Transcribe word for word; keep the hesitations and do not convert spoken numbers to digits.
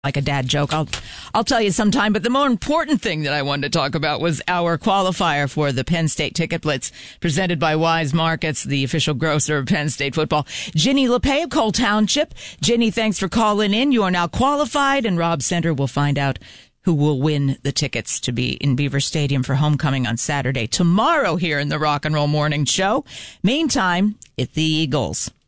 like a dad joke. I'll I'll tell you sometime. But the more important thing that I wanted to talk about was our qualifier for the Penn State Ticket Blitz presented by Wise Markets, the official grocer of Penn State football. Ginny LePay of Cole Township. Ginny, thanks for calling in. You are now qualified, and Rob Center will find out who will win the tickets to be in Beaver Stadium for homecoming on Saturday. Tomorrow here in the Rock and Roll Morning Show. Meantime, it's the Eagles.